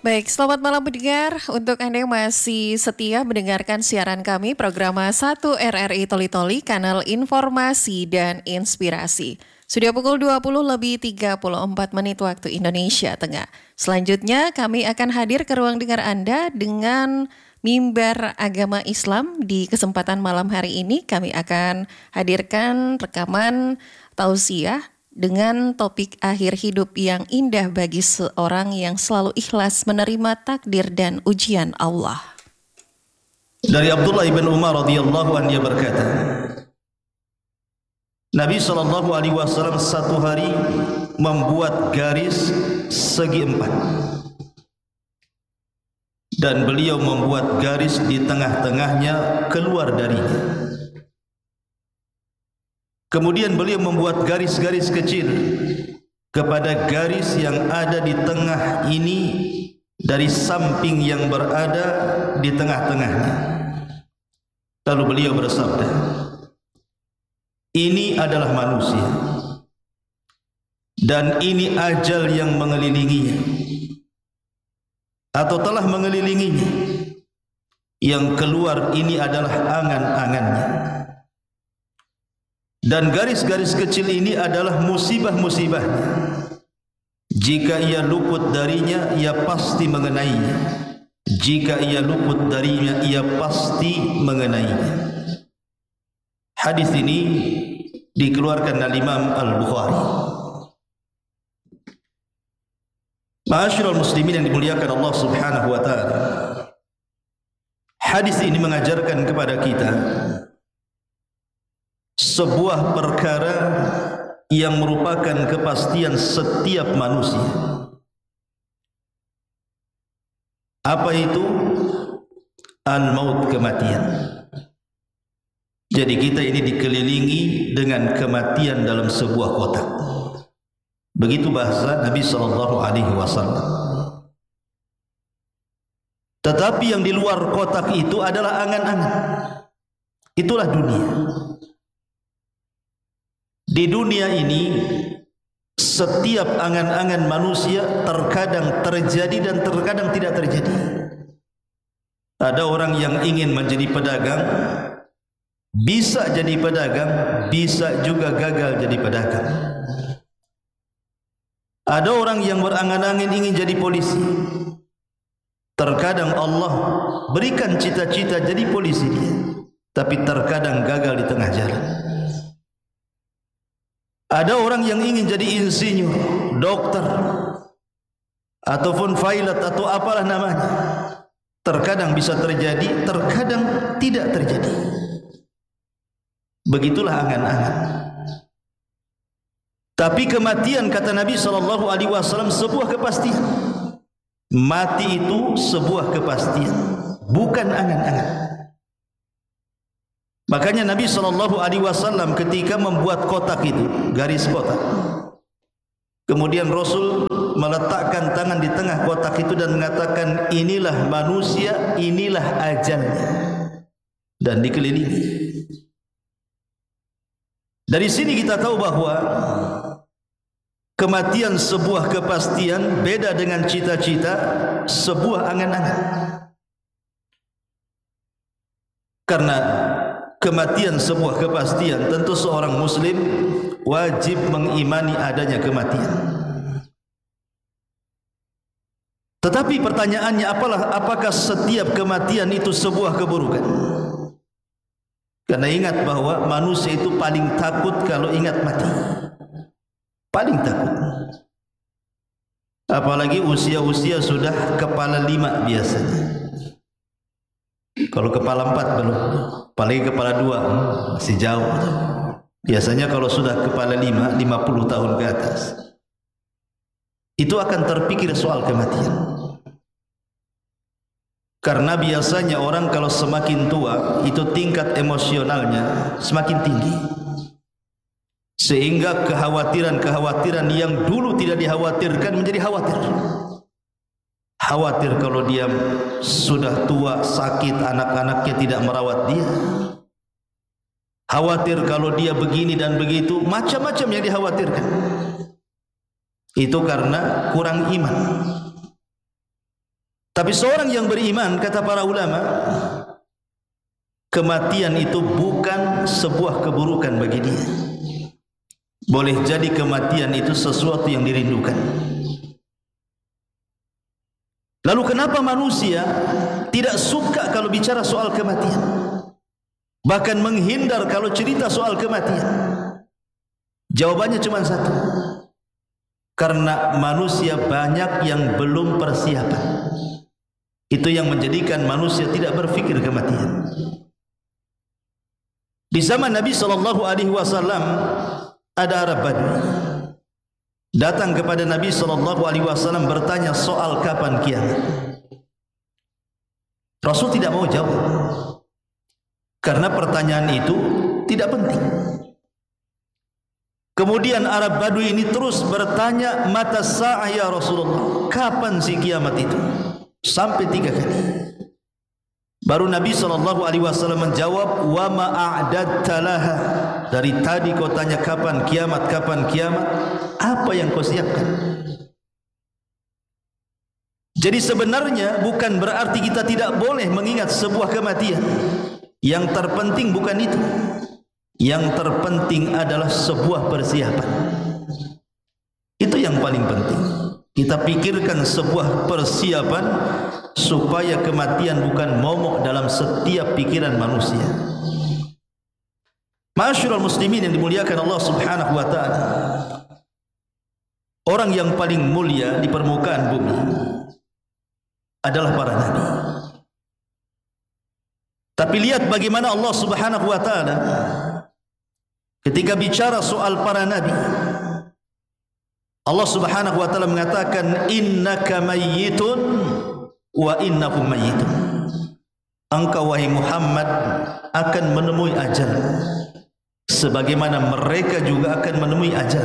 Baik, selamat malam pendengar. Untuk Anda yang masih setia mendengarkan siaran kami, program 1 RRI Toli Toli, kanal informasi dan inspirasi. Sudah pukul 20:34 waktu Indonesia Tengah. Selanjutnya kami akan hadir ke ruang dengar Anda dengan mimbar agama Islam. Di kesempatan malam hari ini kami akan hadirkan rekaman tausiah dengan topik akhir hidup yang indah bagi seorang yang selalu ikhlas menerima takdir dan ujian Allah. Dari Abdullah ibn Umar radhiyallahu anhu dia berkata, Nabi SAW satu hari membuat garis segi 4 dan beliau membuat garis di tengah-tengahnya keluar darinya. Kemudian beliau membuat garis-garis kecil kepada garis yang ada di tengah ini dari samping yang berada di tengah-tengahnya. Lalu beliau bersabda, ini adalah manusia dan ini ajal yang mengelilinginya atau telah mengelilinginya. Yang keluar ini adalah angan-angannya. Dan garis-garis kecil ini adalah musibah-musibahnya. Jika ia luput darinya, ia pasti mengenainya. Jika ia luput darinya, ia pasti mengenainya. Hadis ini dikeluarkan oleh Imam Al-Bukhari. Ma'asyiral muslimin yang dimuliakan Allah Subhanahu wa taala. Hadis ini mengajarkan kepada kita sebuah perkara yang merupakan kepastian setiap manusia. Apa itu? Al-maut, kematian. Jadi kita ini dikelilingi dengan kematian dalam sebuah kotak. Begitu bahasa Nabi SAW. Tetapi yang di luar kotak itu adalah angan-angan. Itulah dunia. Di dunia ini setiap angan-angan manusia terkadang terjadi dan terkadang tidak terjadi. Ada orang yang ingin menjadi pedagang, bisa jadi pedagang, bisa juga gagal jadi pedagang. Ada orang yang berangan-angan ingin jadi polisi. Terkadang Allah berikan cita-cita jadi polisi dia, tapi terkadang gagal di tengah jalan. Ada orang yang ingin jadi insinyur, dokter, ataupun pilot atau apalah namanya. Terkadang bisa terjadi, terkadang tidak terjadi. Begitulah angan-angan. Tapi kematian, kata Nabi SAW, sebuah kepastian. Mati itu sebuah kepastian, bukan angan-angan. Makanya Nabi SAW ketika membuat kotak itu, garis kotak, kemudian Rasul meletakkan tangan di tengah kotak itu dan mengatakan, inilah manusia, inilah ajalnya, dan dikelilingi. Dari sini kita tahu bahwa kematian sebuah kepastian, beda dengan cita-cita sebuah angan-angan. Karena kematian sebuah kepastian, tentu seorang muslim wajib mengimani adanya kematian. Tetapi pertanyaannya, apakah setiap kematian itu sebuah keburukan? Karena ingat bahwa manusia itu paling takut kalau ingat mati. Paling takut. Apalagi usia-usia sudah kepala 5 biasanya. Kalau kepala 4 belum. Apalagi kepala 2 masih jauh. Biasanya kalau sudah kepala 5, 50 tahun ke atas, itu akan terpikir soal kematian. Karena biasanya orang kalau semakin tua, itu tingkat emosionalnya semakin tinggi. Sehingga kekhawatiran-kekhawatiran yang dulu tidak dikhawatirkan menjadi khawatir. Khawatir kalau dia sudah tua, sakit, anak-anaknya tidak merawat dia. Khawatir kalau dia begini dan begitu, macam-macam yang dikhawatirkan. Itu karena kurang iman. Tapi seorang yang beriman, kata para ulama, kematian itu bukan sebuah keburukan bagi dia. Boleh jadi kematian itu sesuatu yang dirindukan. Lalu kenapa manusia tidak suka kalau bicara soal kematian? Bahkan menghindar kalau cerita soal kematian? Jawabannya cuma satu. Karena manusia banyak yang belum persiapan. Itu yang menjadikan manusia tidak berfikir kematian. Di zaman Nabi SAW ada Arab Badui datang kepada Nabi SAW bertanya soal kapan kiamat. Rasul tidak mau jawab karena pertanyaan itu tidak penting. Kemudian Arab Badui ini terus bertanya, mata sa'ah ya Rasulullah, kapan si kiamat itu? Sampai 3 kali. Baru Nabi SAW menjawab, wa ma a'dadta laha. Dari tadi kau tanya kapan kiamat, kapan kiamat, apa yang kau siapkan? Jadi sebenarnya bukan berarti kita tidak boleh mengingat sebuah kematian. Yang terpenting bukan itu. Yang terpenting adalah sebuah persiapan. Itu yang paling penting. Kita pikirkan sebuah persiapan supaya kematian bukan momok dalam setiap pikiran manusia. Ma'asyiral muslimin yang dimuliakan Allah Subhanahu wa taala. Orang yang paling mulia di permukaan bumi adalah para nabi. Tapi lihat bagaimana Allah Subhanahu wa taala ketika bicara soal para nabi. Allah Subhanahu wa taala mengatakan, innaka mayyitun wa innahum mayyitun. Engkau wahai Muhammad akan menemui ajal sebagaimana mereka juga akan menemui ajal.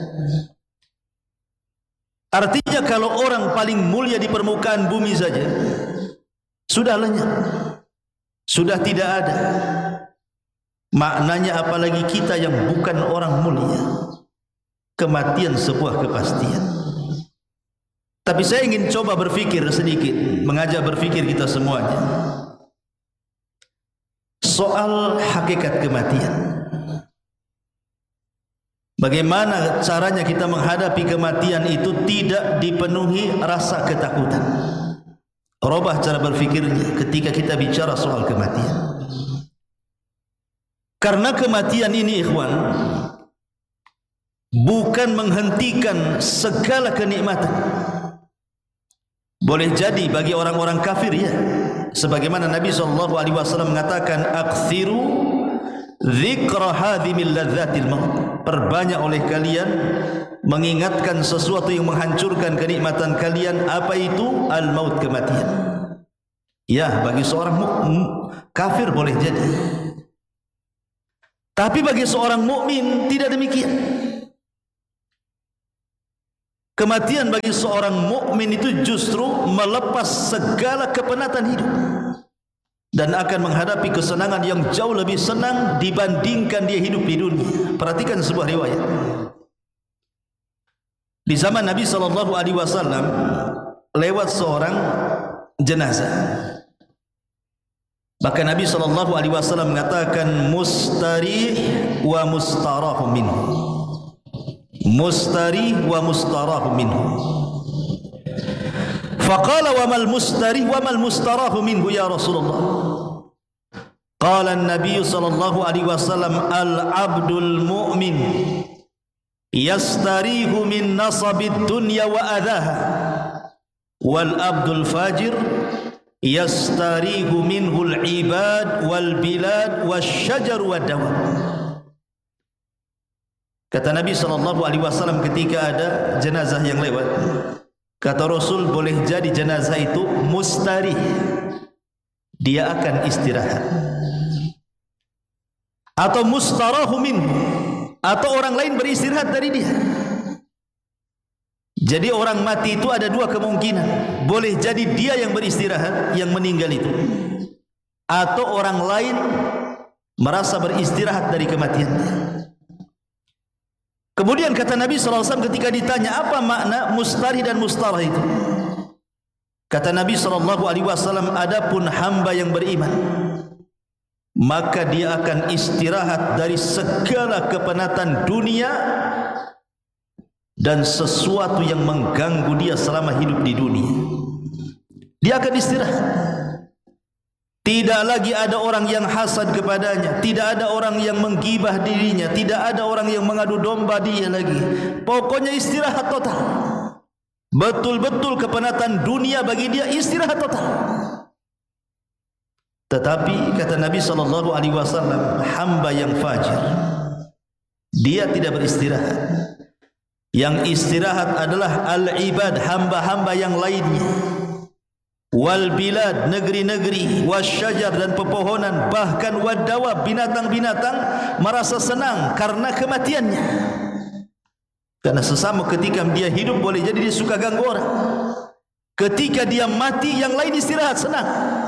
Artinya kalau orang paling mulia di permukaan bumi saja sudah lenyap, sudah tidak ada, maknanya apalagi kita yang bukan orang mulia. Kematian sebuah kepastian. Tapi saya ingin coba berfikir sedikit, mengajak berfikir kita semuanya soal hakikat kematian. Bagaimana caranya kita menghadapi kematian itu tidak dipenuhi rasa ketakutan. Rubah cara berfikirnya ketika kita bicara soal kematian. Karena kematian ini, ikhwan, bukan menghentikan segala kenikmatan. Boleh jadi bagi orang-orang kafir, ya, sebagaimana Nabi SAW mengatakan, akthiru dzikra hadhimil ladzatil maut. Perbanyak oleh kalian mengingatkan sesuatu yang menghancurkan kenikmatan kalian. Apa itu? Al-maut, kematian. Ya, bagi seorang kafir boleh jadi. Tapi bagi seorang mukmin tidak demikian. Kematian bagi seorang mukmin itu justru melepas segala kepenatan hidup dan akan menghadapi kesenangan yang jauh lebih senang dibandingkan dia hidup di dunia. Perhatikan sebuah riwayat. Di zaman Nabi SAW lewat seorang jenazah. Bahkan Nabi SAW mengatakan, mustarih wa mustarahu minhu. Mustarih wa mustarahu minhu. Faqala wa mal mustarih wa mal mustarahu minhu ya Rasulullah. Qala an-nabiy sallallahu alaihi wasallam, al-abdul mu'min yastarihu min nasabid dunya wa adhaha, wal abdul fajir yastarihu minhu al-ibad wal bilad wasyajar wad dawab. Kata Nabi SAW ketika ada jenazah yang lewat, kata Rasul, boleh jadi jenazah itu mustarih, dia akan istirahat, atau mustarahu minhu, atau orang lain beristirahat dari dia. Jadi orang mati itu ada dua kemungkinan. Boleh jadi dia yang beristirahat, yang meninggal itu, atau orang lain merasa beristirahat dari kematiannya. Kemudian kata Nabi SAW ketika ditanya apa makna mustarih dan mustarah itu, Kata Nabi SAW, adapun hamba yang beriman, maka dia akan istirahat dari segala kepenatan dunia dan sesuatu yang mengganggu dia selama hidup di dunia. Dia akan istirahat. Tidak lagi ada orang yang hasad kepadanya, tidak ada orang yang menggibah dirinya, tidak ada orang yang mengadu domba dia lagi. Pokoknya istirahat total. Betul-betul kepenatan dunia bagi dia istirahat total. Tetapi kata Nabi SAW, hamba yang fajir, dia tidak beristirahat. Yang istirahat adalah al-ibad, hamba-hamba yang lainnya. Wal bilad, negeri-negeri, wasyajar, dan pepohonan, bahkan wadawab, binatang-binatang merasa senang karena kematiannya. Karena sesama ketika dia hidup boleh jadi dia suka ganggu orang. Ketika dia mati, yang lain istirahat senang.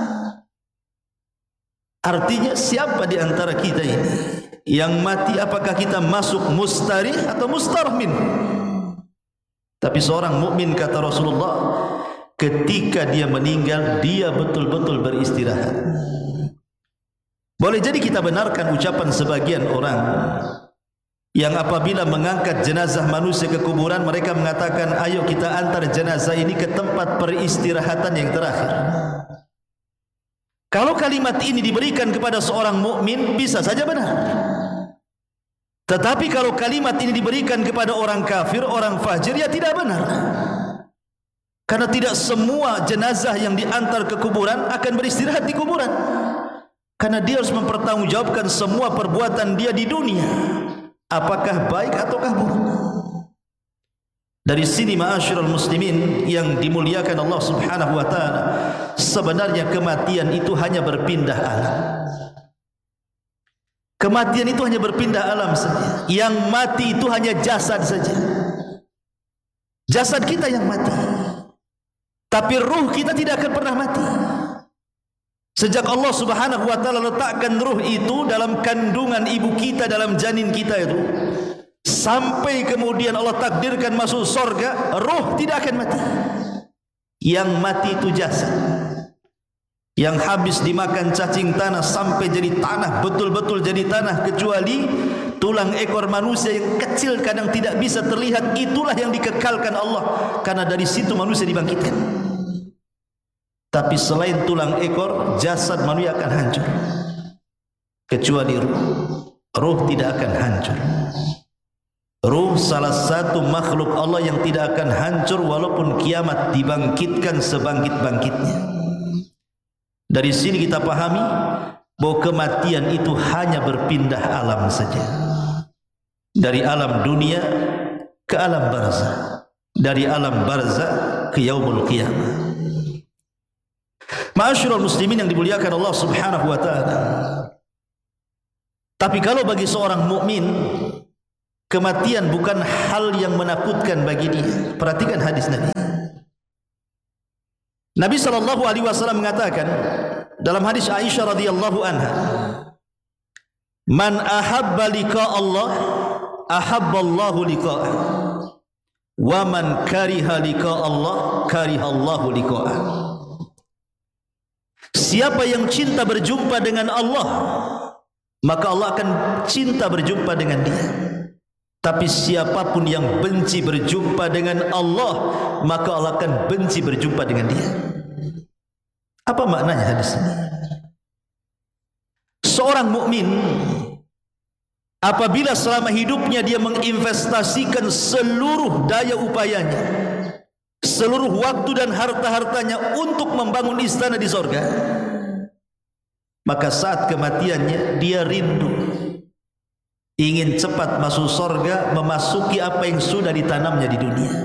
Artinya siapa di antara kita ini yang mati, apakah kita masuk mustarih atau mustarmin? Tapi seorang mukmin, kata Rasulullah, ketika dia meninggal, dia betul-betul beristirahat. Boleh jadi kita benarkan ucapan sebagian orang yang apabila mengangkat jenazah manusia ke kuburan, mereka mengatakan, ayo kita antar jenazah ini ke tempat peristirahatan yang terakhir. Kalau kalimat ini diberikan kepada seorang mukmin, bisa saja benar. Tetapi kalau kalimat ini diberikan kepada orang kafir, orang fajir, ya tidak benar. Karena tidak semua jenazah yang diantar ke kuburan akan beristirahat di kuburan. Karena dia harus mempertanggungjawabkan semua perbuatan dia di dunia, apakah baik ataukah buruk. Dari sini ma'asyiral muslimin yang dimuliakan Allah Subhanahu wa taala, sebenarnya kematian itu hanya berpindah alam. Kematian itu hanya berpindah alam saja. Yang mati itu hanya jasad saja. Jasad kita yang mati. Tapi ruh kita tidak akan pernah mati. Sejak Allah Subhanahu wa taala letakkan ruh itu dalam kandungan ibu kita, dalam janin kita itu, sampai kemudian Allah takdirkan masuk surga, ruh tidak akan mati. Yang mati itu jasad, yang habis dimakan cacing tanah sampai jadi tanah, betul-betul jadi tanah, kecuali tulang ekor manusia yang kecil kadang tidak bisa terlihat, itulah yang dikekalkan Allah, karena dari situ manusia dibangkitkan. Tapi selain tulang ekor, jasad manusia akan hancur, kecuali ruh. Ruh tidak akan hancur. Ruh salah satu makhluk Allah yang tidak akan hancur walaupun kiamat, dibangkitkan sebangkit-bangkitnya. Dari sini kita pahami bahwa kematian itu hanya berpindah alam saja. Dari alam dunia ke alam barzah, dari alam barzah ke yaumul qiyamah. Ma'asyiral muslimin yang dimuliakan Allah Subhanahu wa taala. Tapi kalau bagi seorang mukmin, kematian bukan hal yang menakutkan bagi dia. Perhatikan hadis Nabi. Nabi SAW mengatakan dalam hadis Aisyah radhiyallahu anha, "Man ahabba liqa Allah, ahabba Allahu liqa'ah. Wa man kariha liqa Allah, kariha Allahu liqa'ah." Siapa yang cinta berjumpa dengan Allah, maka Allah akan cinta berjumpa dengan dia. Tapi siapapun yang benci berjumpa dengan Allah, maka Allah akan benci berjumpa dengan dia. Apa maknanya hadis ini? Seorang mukmin apabila selama hidupnya dia menginvestasikan seluruh daya upayanya, seluruh waktu dan harta-hartanya untuk membangun istana di sorga, maka saat kematiannya dia rindu, ingin cepat masuk sorga, memasuki apa yang sudah ditanamnya di dunia.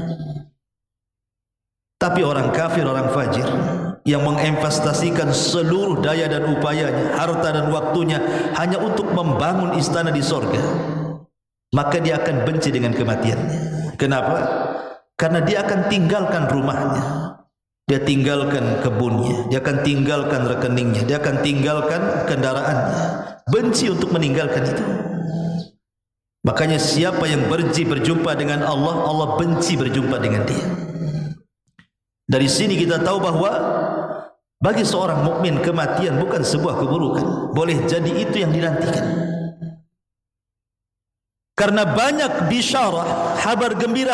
Tapi orang kafir, orang fajir yang menginvestasikan seluruh daya dan upayanya, harta dan waktunya hanya untuk membangun istana di sorga, maka dia akan benci dengan kematiannya. Kenapa? Karena dia akan tinggalkan rumahnya, dia tinggalkan kebunnya, dia akan tinggalkan rekeningnya, dia akan tinggalkan kendaraannya. Benci untuk meninggalkan itu. Makanya siapa yang benci berjumpa dengan Allah, Allah benci berjumpa dengan dia. Dari sini kita tahu bahwa bagi seorang mukmin kematian bukan sebuah keburukan, boleh jadi itu yang dinantikan. Karena banyak bisyarah, habar gembira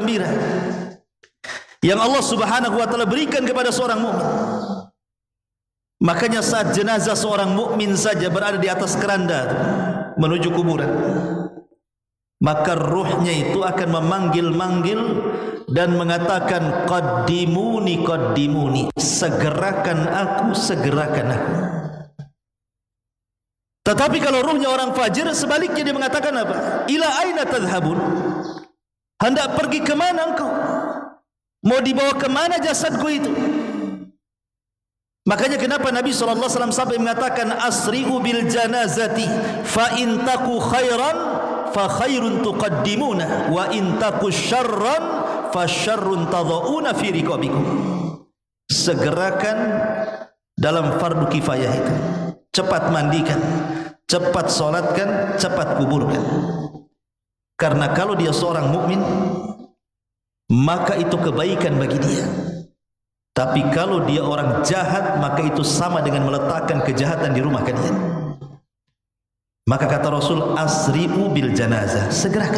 yang Allah Subhanahu wa taala berikan kepada seorang mukmin. Makanya saat jenazah seorang mukmin saja berada di atas keranda menuju kuburan, maka ruhnya itu akan memanggil-manggil dan mengatakan qaddimuni, segerakan aku. Tetapi kalau ruhnya orang fajir, sebaliknya dia mengatakan apa? Ila aina tadhhabun? Hendak pergi kemana engkau? Mau dibawa kemana jasadku itu? Makanya kenapa Nabi SAW sampai mengatakan asri'u bil janazati fa in taku khairan fa khairun tuqaddimuna wa in taku syarran fa syarrun tadha'una fi riqabikum. Segerakan dalam fardu kifayah itu. Cepat mandikan, cepat solatkan, cepat kuburkan. Karena kalau dia seorang mukmin, maka itu kebaikan bagi dia. Tapi kalau dia orang jahat, maka itu sama dengan meletakkan kejahatan di rumah kalian. Maka kata Rasul, asri'u bil janazah, segerakan.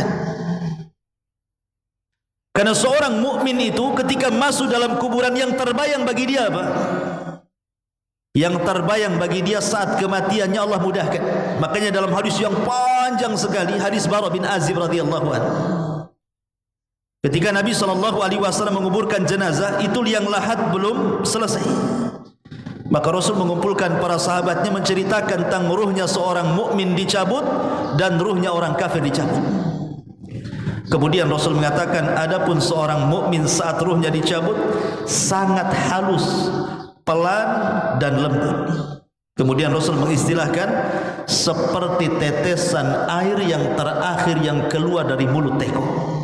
Karena seorang mukmin itu ketika masuk dalam kuburan, yang terbayang bagi dia apa? Yang terbayang bagi dia saat kematiannya Allah mudahkan. Makanya dalam hadis yang panjang sekali, hadis Bara bin Azib radhiyallahu anhu, ketika Nabi SAW menguburkan jenazah, itu liang lahat belum selesai. Maka Rasul mengumpulkan para sahabatnya menceritakan tentang ruhnya seorang mukmin dicabut dan ruhnya orang kafir dicabut. Kemudian Rasul mengatakan, adapun seorang mukmin saat ruhnya dicabut sangat halus, pelan dan lembut. Kemudian Rasul mengistilahkan seperti tetesan air yang terakhir yang keluar dari mulut teko.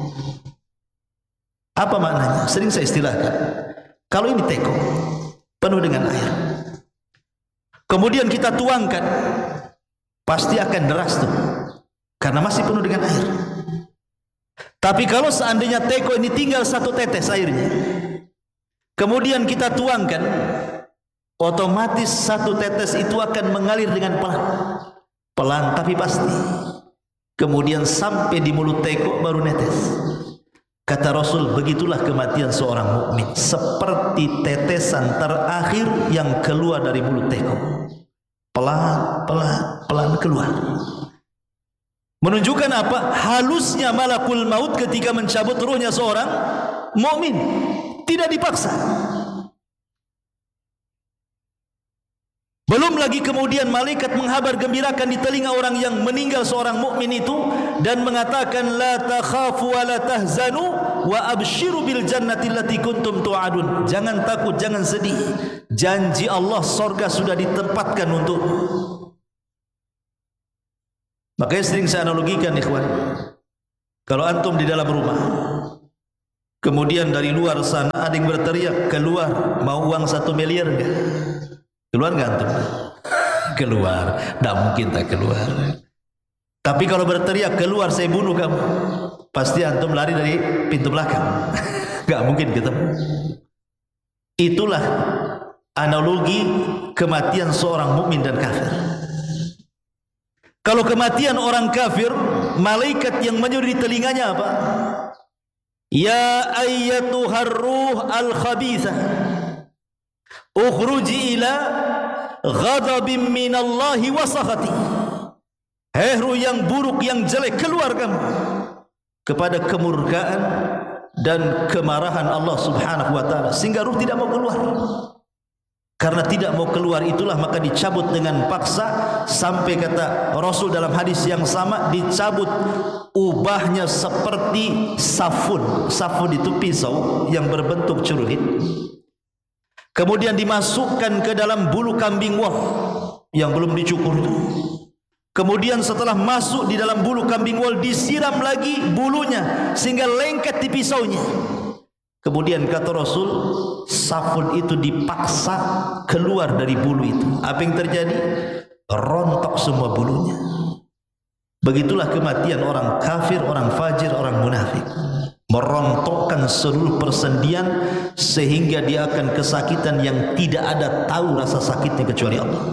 Apa maknanya? Sering saya istilahkan, kalau ini teko penuh dengan air, kemudian kita tuangkan, pasti akan deras tuh, karena masih penuh dengan air. Tapi kalau seandainya teko ini tinggal satu tetes airnya, kemudian kita tuangkan, otomatis satu tetes itu akan mengalir dengan pelan tapi pasti. Kemudian sampai di mulut teko baru netes. Kata Rasul, begitulah kematian seorang mukmin, seperti tetesan terakhir yang keluar dari mulut teko, pelan keluar. Menunjukkan apa? Halusnya malakul maut ketika mencabut ruhnya seorang mukmin, tidak dipaksa. Belum lagi kemudian malaikat menghabar gembirakan di telinga orang yang meninggal seorang mukmin itu dan mengatakan la takhafu wa la tahzanu wa abshiru bil jannati allati kuntum tu'adun. Jangan takut, jangan sedih. Janji Allah surga sudah ditempatkan untukmu. Makanya sering saya analogikan, ikhwan, kalau antum di dalam rumah, kemudian dari luar sana ada yang berteriak, keluar, mau uang 1 miliar enggak? Keluar enggak antum? Keluar, tidak mungkin tak keluar. Tapi kalau berteriak, keluar saya bunuh kamu, pasti antum lari dari pintu belakang. Enggak mungkin ketemu. Itulah analogi kematian seorang mukmin dan kafir. Kalau kematian orang kafir, malaikat yang menyuruh di telinganya apa? Ya ayyatuhar ruh al-khabithah, ukhruji ila ghadabin minallahi wa sakhati. Hei ruh yang buruk, yang jelek, keluar kamu kepada kemurkaan dan kemarahan Allah Subhanahu wa taala, sehingga ruh tidak mau keluar. Karena tidak mau keluar itulah maka dicabut dengan paksa, sampai kata Rasul dalam hadis yang sama, dicabut ubahnya seperti safun. Safun itu pisau yang berbentuk celurit. Kemudian dimasukkan ke dalam bulu kambing wol yang belum dicukur itu. Kemudian setelah masuk di dalam bulu kambing wol, disiram lagi bulunya sehingga lengket di pisaunya. Kemudian kata Rasul, safun itu dipaksa keluar dari bulu itu. Apa yang terjadi? Rontok semua bulunya. Begitulah kematian orang kafir, orang fajir, orang munafik. merontokkan seluruh persendian sehingga dia akan kesakitan yang tidak ada tahu rasa sakitnya kecuali Allah.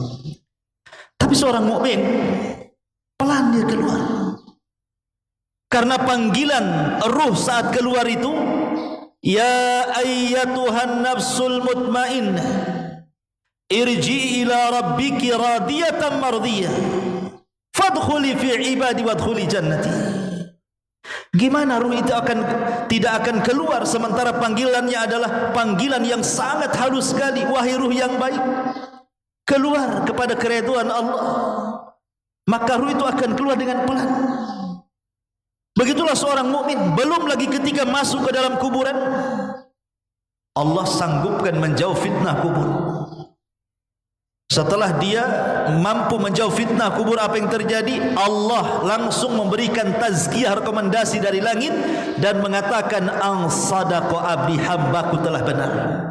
Tapi seorang mukmin pelan dia keluar, karena panggilan ruh saat keluar itu, ya ayyatuhan nafsul mutmainnah irji ila rabbiki radiyatan mardiyah fadkhuli fi ibadi wadkhuli jannati. Gimana ruh itu tidak akan keluar sementara panggilannya adalah panggilan yang sangat halus sekali. Wahai ruh yang baik, keluar kepada keridhaan Allah. Maka ruh itu akan keluar dengan pelan. Begitulah seorang mukmin, belum lagi ketika masuk ke dalam kuburan, Allah sanggupkan menjauh fitnah kubur. Setelah dia mampu menjauh fitnah kubur, apa yang terjadi? Allah langsung memberikan tazkiyah, rekomendasi dari langit dan mengatakan, an sadaqa abdi, hambaku telah benar.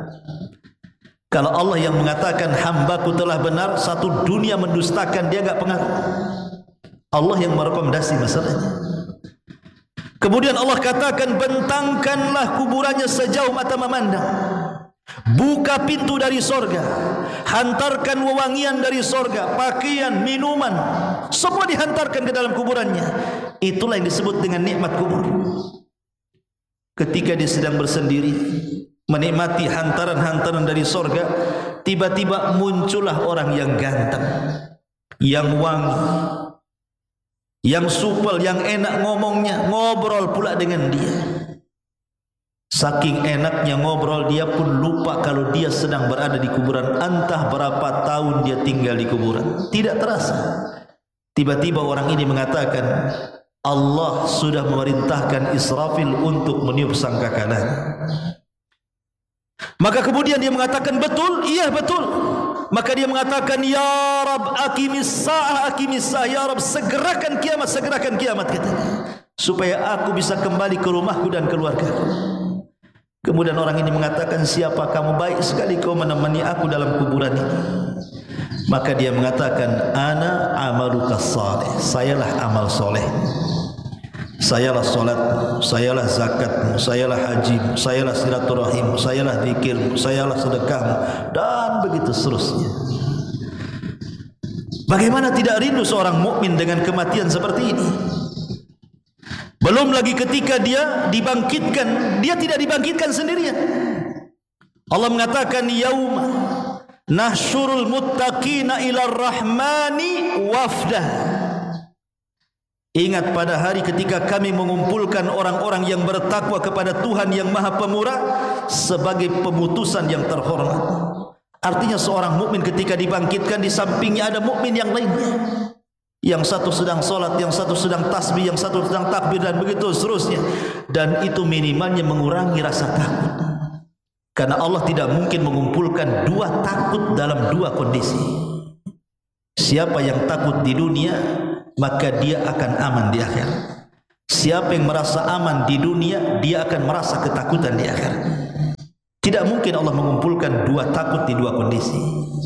Kalau Allah yang mengatakan hambaku telah benar, satu dunia mendustakan, dia enggak pengaruh. Allah yang merekomendasi masalahnya. Kemudian Allah katakan, bentangkanlah kuburannya sejauh mata memandang. Buka pintu dari sorga, hantarkan wewangian dari sorga, pakaian, minuman, semua dihantarkan ke dalam kuburannya. Itulah yang disebut dengan nikmat kubur. Ketika dia sedang bersendiri menikmati hantaran-hantaran dari sorga, tiba-tiba muncullah orang yang ganteng, yang wangi, yang supel, yang enak ngomongnya, ngobrol pula dengan dia. Saking enaknya ngobrol, dia pun lupa kalau dia sedang berada di kuburan. Entah berapa tahun dia tinggal di kuburan, tidak terasa. Tiba-tiba orang ini mengatakan, Allah sudah memerintahkan Israfil untuk meniup sangkakalanya. Maka kemudian dia mengatakan, betul, iya betul. Maka dia mengatakan, ya Rab, aqimis sa'ah, ya Rab, segerakan kiamat katanya, supaya aku bisa kembali ke rumahku dan keluargaku. Kemudian orang ini mengatakan, siapa kamu? Baik sekali kau menemani aku dalam kuburan ini. Maka dia mengatakan, ana amaluka salih, sayalah amal soleh, sayalah solatmu, sayalah zakatmu, sayalah hajimu, sayalah silaturahimmu, sayalah zikirmu, sayalah sedekahmu, dan begitu seterusnya. Bagaimana tidak rindu seorang mukmin dengan kematian seperti ini? Belum lagi ketika dia dibangkitkan, dia tidak dibangkitkan sendirian. Allah mengatakan, yauma nahsyurul muttaqina ilar rahmani wafda. Ingat pada hari ketika kami mengumpulkan orang-orang yang bertakwa kepada Tuhan yang Maha Pemurah sebagai pemutusan yang terhormat. Artinya seorang mukmin ketika dibangkitkan, di sampingnya ada mukmin yang lainnya. Yang satu sedang solat, yang satu sedang tasbih, yang satu sedang takbir, dan begitu seterusnya. Dan itu minimalnya mengurangi rasa takut. Karena Allah tidak mungkin mengumpulkan dua takut dalam dua kondisi. Siapa yang takut di dunia, maka dia akan aman di akhirat. Siapa yang merasa aman di dunia, dia akan merasa ketakutan di akhirat. Tidak mungkin Allah mengumpulkan dua takut di dua kondisi.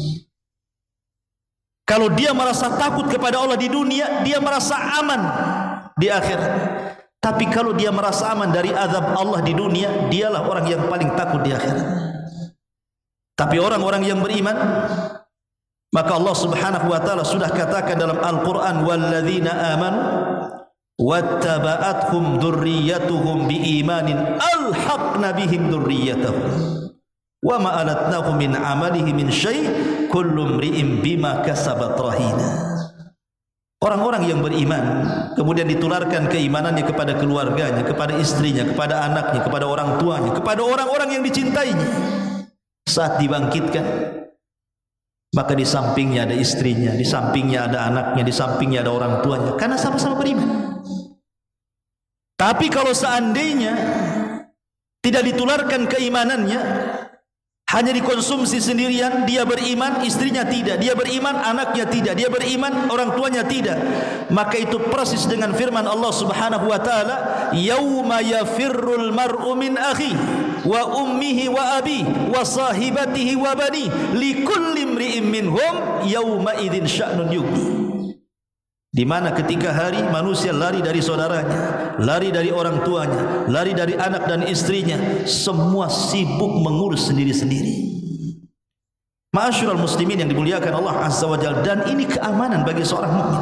Kalau dia merasa takut kepada Allah di dunia, dia merasa aman di akhirat. Tapi kalau dia merasa aman dari azab Allah di dunia, dialah orang yang paling takut di akhirat. Tapi orang-orang yang beriman, maka Allah Subhanahu wa taala sudah katakan dalam Al-Qur'an, walladzina amanu wattaba'athum dzurriyyatuhum biimanin alhaqna bihim dzurriyyatahum wa ma alatnahum min amalihi min syai' kullu imri'in bima kasabat rahina. Orang-orang yang beriman kemudian ditularkan keimanannya kepada keluarganya, kepada istrinya, kepada anaknya, kepada orang tuanya, kepada orang-orang yang dicintainya. Saat dibangkitkan, maka di sampingnya ada istrinya, di sampingnya ada anaknya, di sampingnya ada orang tuanya, karena sama-sama beriman. Tapi kalau seandainya tidak ditularkan keimanannya, hanya dikonsumsi sendirian, dia beriman, istrinya tidak, dia beriman, anaknya tidak, dia beriman, orang tuanya tidak, maka itu persis dengan firman Allah Subhanahu wa taala, yauma yafirrul mar'u min akhi wa ummihi wa abi wa sahibatihi wa bani likulli imri'in minhum yauma idzin sya'nun yughni. di mana ketika hari manusia lari dari saudaranya, lari dari orang tuanya, lari dari anak dan istrinya, semua sibuk mengurus sendiri-sendiri. Ma'asyiral muslimin yang dimuliakan Allah Azza wa Jalla, dan ini keamanan bagi seorang mukmin.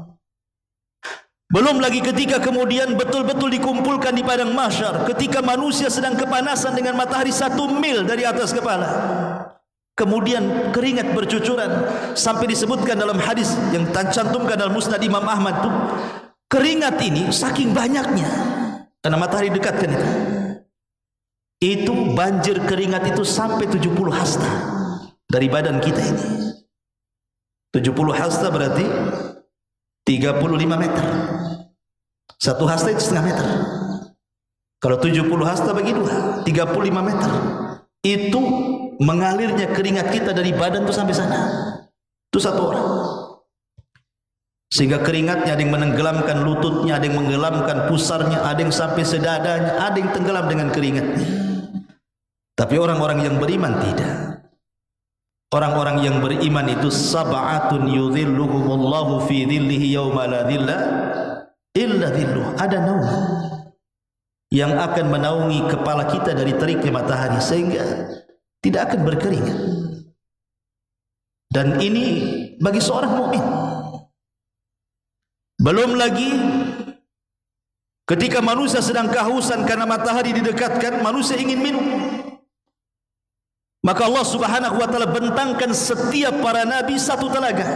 Belum lagi ketika kemudian betul-betul dikumpulkan di padang mahsyar, ketika manusia sedang kepanasan dengan matahari 1 mil dari atas kepala. Kemudian keringat bercucuran, sampai disebutkan dalam hadis yang tercantumkan dalam Musnad Imam Ahmad tuh, keringat ini saking banyaknya karena matahari dekat kan itu banjir keringat itu sampai 70 hasta dari badan kita ini. 70 hasta berarti 35 meter. 1 hasta itu setengah meter. Kalau 70 hasta bagi 2, 35 meter. Itu mengalirnya keringat kita dari badan itu sampai sana. Itu satu orang. Sehingga keringatnya ada yang menenggelamkan lututnya, ada yang menenggelamkan pusarnya, ada yang sampai sedadanya, ada yang tenggelam dengan keringatnya. Tapi orang-orang yang beriman tidak. Orang-orang yang beriman itu sab'atun yudhilluhumullahu fi dhillihi yawma la dhilla illa dhilluh. Ada naum yang akan menaungi kepala kita dari teriknya matahari sehingga tidak akan berkeringat. Dan ini bagi seorang mukmin. Belum lagi ketika manusia sedang kehausan karena matahari didekatkan, manusia ingin minum. Maka Allah Subhanahu wa taala bentangkan setiap para nabi satu telaga.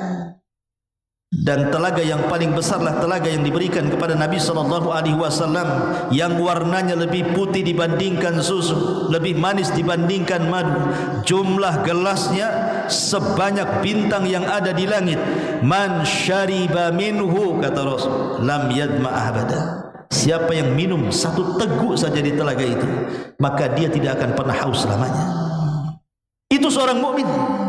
Dan telaga yang paling besarlah telaga yang diberikan kepada Nabi sallallahu alaihi wasallam, yang warnanya lebih putih dibandingkan susu, lebih manis dibandingkan madu. Jumlah gelasnya sebanyak bintang yang ada di langit. Man syariba minhu, kata Rasul, lam yadma abada. Siapa yang minum satu teguk saja di telaga itu, maka dia tidak akan pernah haus selamanya. Itu seorang mukmin.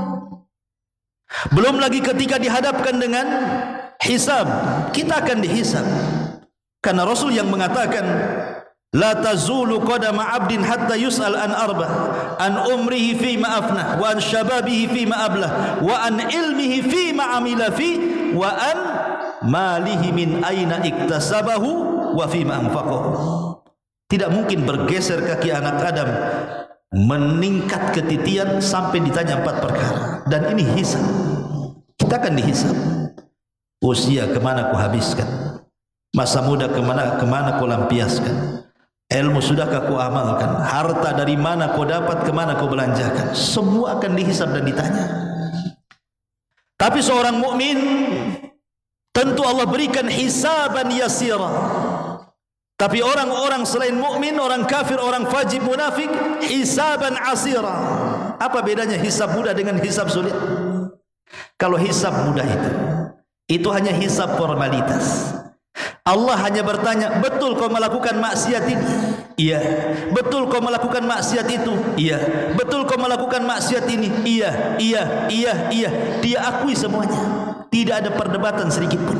Belum lagi ketika dihadapkan dengan hisab, kita akan dihisab. Karena Rasul yang mengatakan, la tazulu qadama 'abdin hatta yus'al an arba, an umrihi fi ma afna, wa an shababihi fi ma ablah, wa an ilmihi fi ma amila fi, wa an malihi min aina iktasabahu wa fi ma anfaqahu. Tidak mungkin bergeser kaki anak Adam meningkat ketitian sampai ditanya 4 perkara. Dan ini hisab. Kita akan dihisab. Usia kemana ku habiskan, masa muda kemana ku lampiaskan, ilmu sudahkah ku amalkan, harta dari mana ku dapat, kemana ku belanjakan. Semua akan dihisab dan ditanya. Tapi seorang mukmin tentu Allah berikan hisaban yasira. Tapi orang-orang selain mukmin, orang kafir, orang fajir, munafik, hisaban asira. Apa bedanya hisab mudah dengan hisab sulit? Kalau hisab mudah itu hanya hisab formalitas. Allah hanya bertanya, betul kau melakukan maksiat ini? Iya. Betul kau melakukan maksiat itu? Iya. Betul kau melakukan maksiat ini? Iya, iya, iya, iya. Dia akui semuanya. Tidak ada perdebatan sedikit pun.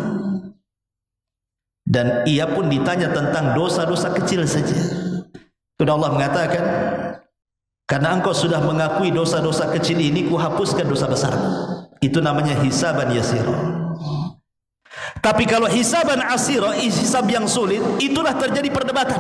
Dan ia pun ditanya tentang dosa-dosa kecil saja. Sudah Allah mengatakan, karena engkau sudah mengakui dosa-dosa kecil ini, ku hapuskan dosa besar. Itu namanya hisaban yasir. Tapi kalau hisaban asir, hisab yang sulit, itulah terjadi perdebatan.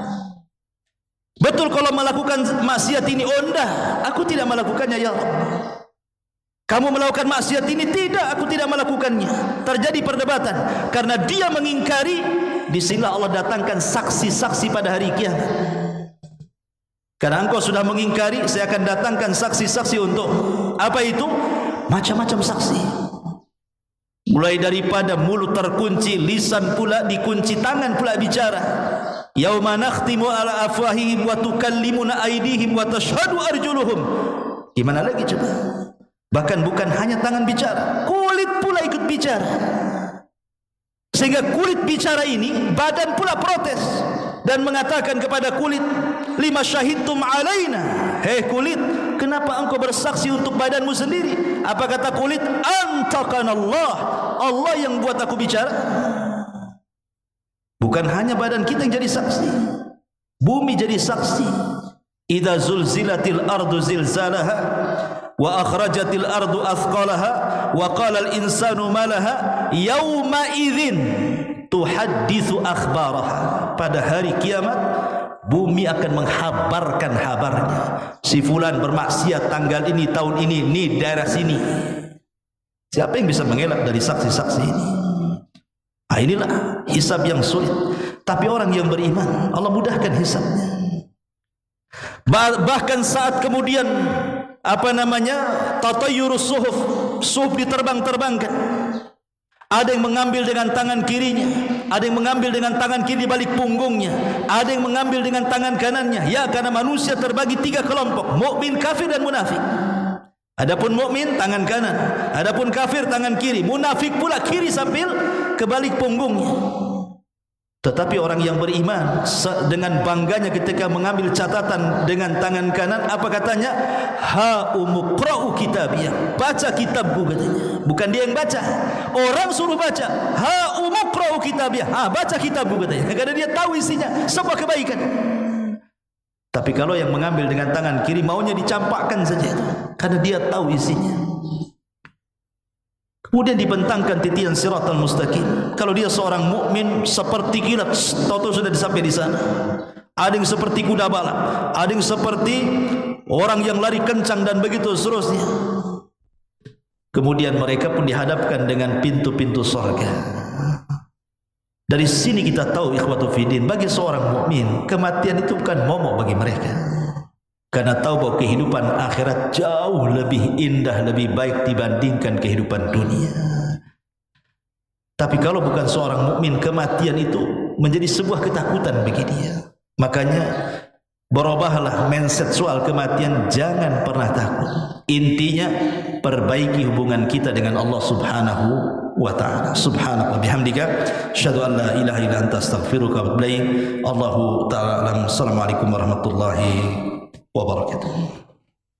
Betul kalau melakukan maksiat ini? Oh enggak, aku tidak melakukannya ya Allah. Kamu melakukan maksiat ini? Tidak, aku tidak melakukannya. Terjadi perdebatan karena dia mengingkari. Disinilah Allah datangkan saksi-saksi pada hari kiamat. Karena engkau sudah mengingkari, saya akan datangkan saksi-saksi untuk apa itu? Macam-macam saksi. Mulai daripada mulut terkunci, lisan pula dikunci, tangan pula bicara. Yauma nakhtimu ala afwahihim wa tukallimuna aydihim wa tashhadu arjuluhum. Gimana lagi coba? Bahkan bukan hanya tangan bicara, kulit pula ikut bicara. Sehingga kulit bicara ini, badan pula protes dan mengatakan kepada kulit, lima syahidtum alaina. Hei kulit, kenapa engkau bersaksi untuk badanmu sendiri? Apa kata kulit? Antaqana Allah. Allah yang buat aku bicara. Bukan hanya badan kita yang jadi saksi, bumi jadi saksi. Idza zulzilatil ardu zilzalaha wa akhrajatil ardu athqalaha wa qala al insanu ma laha yauma idzin tuhadditsu akhbaraha. Pada hari kiamat bumi akan menghabarkan habarnya. Si fulan bermaksiat tanggal ini, tahun ini, ni daerah sini. Siapa yang bisa mengelak dari saksi-saksi ini? Inilah hisab yang sulit. Tapi orang yang beriman, Allah mudahkan hisabnya. Bahkan saat kemudian tatayyurus suhuf diterbang-terbangkan. Ada yang mengambil dengan tangan kirinya, ada yang mengambil dengan tangan kiri di balik punggungnya, ada yang mengambil dengan tangan kanannya. Ya, karena manusia terbagi 3 kelompok, mukmin, kafir dan munafik. Adapun mukmin tangan kanan, adapun kafir tangan kiri, munafik pula kiri sambil ke balik punggungnya. Tetapi orang yang beriman dengan bangganya ketika mengambil catatan dengan tangan kanan, apa katanya? Ha umqra'u kitabiyah, baca kitabku katanya. Bukan dia yang baca, orang suruh baca. Ha umqra'u kitabiyah, baca kitabku katanya. Karena dia tahu isinya sebuah kebaikan. Tapi kalau yang mengambil dengan tangan kiri, maunya dicampakkan saja itu, karena dia tahu isinya. Kemudian dibentangkan titian siratal mustaqim. Kalau dia seorang mukmin seperti kilat, tahu-tahu sudah sampai di sana. Ada yang seperti kuda balap, ada yang seperti orang yang lari kencang dan begitu seterusnya. Kemudian mereka pun dihadapkan dengan pintu-pintu surga. Dari sini kita tahu ikhwatu fiddin, bagi seorang mukmin kematian itu bukan momok bagi mereka. Karena tahu bahwa kehidupan akhirat jauh lebih indah, lebih baik dibandingkan kehidupan dunia. Tapi kalau bukan seorang mukmin, kematian itu menjadi sebuah ketakutan bagi dia. Makanya berubahlah mindset soal kematian, jangan pernah takut. Intinya perbaiki hubungan kita dengan Allah Subhanahu wa ta'ala. Subhanallah bihamdika asyhadu an la ilaha illa anta astaghfiruka wa atubu ilaik. Allahu ta'ala alam. Assalamualaikum warahmatullahi wabarakatuh.